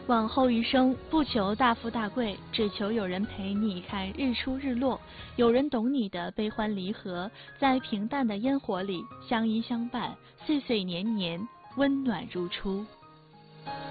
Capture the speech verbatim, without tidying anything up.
往后余生，不求大富大贵，只求有人陪你看日出日落，有人懂你的悲欢离合，在平淡的烟火里相依相伴，岁岁年年温暖如初。